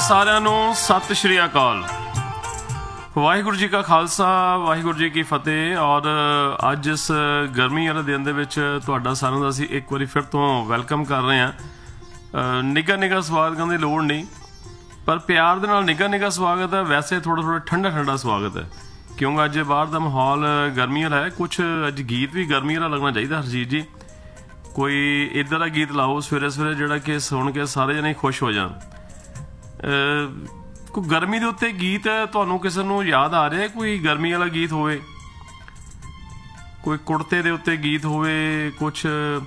ਸਾਰਿਆਂ ਨੂੰ ਸਤਿ ਸ਼੍ਰੀ ਅਕਾਲ। ਵਾਹਿਗੁਰੂ ਜੀ ਕਾ ਖਾਲਸਾ, ਵਾਹਿਗੁਰੂ ਜੀ ਕੀ ਫਤਿਹ। ਔਰ ਅੱਜ ਇਸ ਗਰਮੀ ਵਾਲੇ ਦਿਨ ਦੇ ਵਿੱਚ ਤੁਹਾਡਾ ਸਾਰਿਆਂ ਦਾ ਅਸੀਂ ਇੱਕ ਵਾਰੀ ਫਿਰ ਤੋਂ ਵੈਲਕਮ ਕਰ ਰਹੇ ਹਾਂ। ਨਿੱਘਾ ਨਿੱਘਾ ਸਵਾਗਤ ਕਰਨ ਦੀ ਲੋੜ ਨਹੀਂ, ਪਰ ਪਿਆਰ ਦੇ ਨਾਲ ਨਿੱਘਾ ਨਿੱਘਾ ਸਵਾਗਤ ਹੈ। ਵੈਸੇ ਥੋੜਾ ਠੰਡਾ ਠੰਡਾ ਸਵਾਗਤ ਹੈ, ਕਿਉਂਕਿ ਅੱਜ ਬਾਹਰ ਦਾ ਮਾਹੌਲ ਗਰਮੀ ਵਾਲਾ ਹੈ। ਕੁਛ ਅੱਜ ਗੀਤ ਵੀ ਗਰਮੀ ਵਾਲਾ ਲੱਗਣਾ ਚਾਹੀਦਾ। ਹਰਜੀਤ ਜੀ, ਕੋਈ ਇੱਦਾਂ ਦਾ ਗੀਤ ਲਾਓ ਸਵੇਰੇ ਸਵੇਰੇ ਜਿਹੜਾ ਕਿ ਸੁਣ ਕੇ ਸਾਰੇ ਜਣੇ ਖੁਸ਼ ਹੋ ਜਾਣ। ਕੋਈ ਗਰਮੀ ਦੇ ਉੱਤੇ ਗੀਤ ਤੁਹਾਨੂੰ ਕਿਸੇ ਨੂੰ ਯਾਦ ਆ ਰਿਹਾ? ਕੋਈ ਗਰਮੀ ਵਾਲਾ ਗੀਤ ਹੋਵੇ, ਕੋਈ ਕੁੜਤੇ ਦੇ ਉੱਤੇ ਗੀਤ ਹੋਵੇ, ਕੁਛ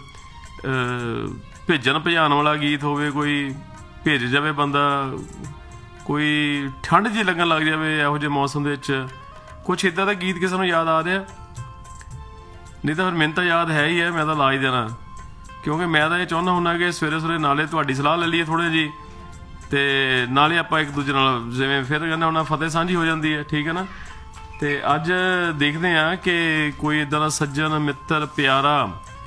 ਭੇਜਣ ਭਜਾਉਣ ਵਾਲਾ ਗੀਤ ਹੋਵੇ, ਕੋਈ ਭੇਜ ਜਾਵੇ ਬੰਦਾ, ਕੋਈ ਠੰਡ ਜਿਹੀ ਲੱਗਣ ਲੱਗ ਜਾਵੇ ਇਹੋ ਜਿਹੇ ਮੌਸਮ ਦੇ ਵਿੱਚ। ਕੁਛ ਇੱਦਾਂ ਦਾ ਗੀਤ ਕਿਸੇ ਨੂੰ ਯਾਦ ਆ ਰਿਹਾ? ਨਹੀਂ ਤਾਂ ਫਿਰ ਮੈਨੂੰ ਤਾਂ ਯਾਦ ਹੈ ਹੀ ਹੈ, ਮੈਂ ਤਾਂ ਲਾ ਹੀ ਦੇਣਾ। ਕਿਉਂਕਿ ਮੈਂ ਤਾਂ ਇਹ ਚਾਹੁੰਦਾ ਹੁੰਦਾ ਕਿ ਸਵੇਰੇ ਸਵੇਰੇ ਨਾਲੇ ਤੁਹਾਡੀ ਸਲਾਹ ਲੈ ਲਈਏ ਥੋੜ੍ਹੀ ਜਿਹੀ, ਅਤੇ ਨਾਲੇ ਆਪਾਂ ਇੱਕ ਦੂਜੇ ਨਾਲ ਜਿਵੇਂ ਫਿਰ ਕਹਿੰਦਾ ਹੁੰਦਾ ਫਤਿਹ ਸਾਂਝੀ ਹੋ ਜਾਂਦੀ ਹੈ, ਠੀਕ ਹੈ ਨਾ। ਅਤੇ ਅੱਜ ਦੇਖਦੇ ਹਾਂ ਕਿ ਕੋਈ ਇੱਦਾਂ ਦਾ ਸੱਜਣ ਮਿੱਤਰ ਪਿਆਰਾ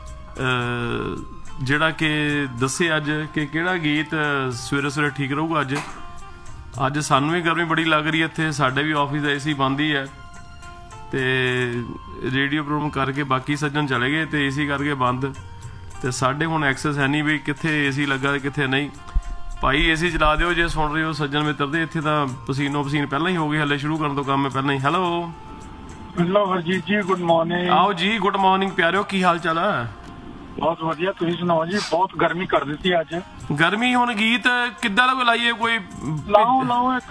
ਜਿਹੜਾ ਕਿ ਦੱਸੇ ਅੱਜ ਕਿ ਕਿਹੜਾ ਗੀਤ ਸਵੇਰੇ ਸਵੇਰੇ ਠੀਕ ਰਹੂਗਾ। ਅੱਜ ਸਾਨੂੰ ਵੀ ਗਰਮੀ ਬੜੀ ਲੱਗ ਰਹੀ ਹੈ ਇੱਥੇ, ਸਾਡੇ ਵੀ ਆਫਿਸ ਦਾ AC ਬੰਦ ਹੀ ਹੈ, ਅਤੇ ਰੇਡੀਓ ਪ੍ਰੋਗਰਾਮ ਕਰਕੇ ਬਾਕੀ ਸੱਜਣ ਚਲੇ ਗਏ ਅਤੇ AC ਕਰਕੇ ਬੰਦ। ਅਤੇ ਸਾਡੇ ਹੁਣ ਐਕਸੈਸ ਹੈ ਨਹੀਂ ਵੀ ਕਿੱਥੇ AC ਲੱਗਾ ਕਿੱਥੇ ਨਹੀਂ। ਭਾਈ AC ਚਲਾ ਦਿਓ ਜੇ ਸੁਣ ਰਹੇ ਹੋ ਸੱਜਣ ਮਿੱਤਰ ਦੇ। ਇੱਥੇ ਤਾਂ ਪਸੀਨੋ ਪਸੀਨ ਪਹਿਲਾਂ ਹੀ ਹੋ ਗਏ, ਹਲੇ ਸ਼ੁਰੂ ਕਰਨ ਤੋਂ ਕੰਮ ਹੈ ਪਹਿਲਾਂ ਹੀ। ਹੈਲੋ ਹਰਜੀਤ ਜੀ, ਗੁੱਡ ਮਾਰਨਿੰਗ। ਆਓ ਜੀ, ਗੁੱਡ ਮਾਰਨਿੰਗ ਪਿਆਰਿਓ, ਕੀ ਹਾਲ ਚਾਲ ਹੈ? ਬਹੁਤ ਵਧੀਆ, ਤੁਸੀਂ ਸੁਣਾਓ ਜੀ। ਬਹੁਤ ਗਰਮੀ ਕਰ ਦਿੱਤੀ ਅੱਜ। ਗਰਮੀ ਹੁਣ ਗੀਤ ਕਿੱਦਾਂ ਦਾ ਕੋਈ ਲਾਈਏ? ਕੋਈ ਲਾਓ